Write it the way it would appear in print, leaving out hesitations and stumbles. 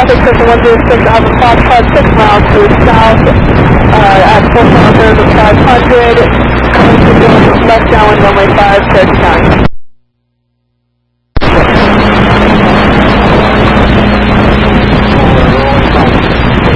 traffic circle 106, I have a Foxtrot 6 miles to the south at 4 kilometers of 500, coming to the left downwind runway 5, Cherokee County.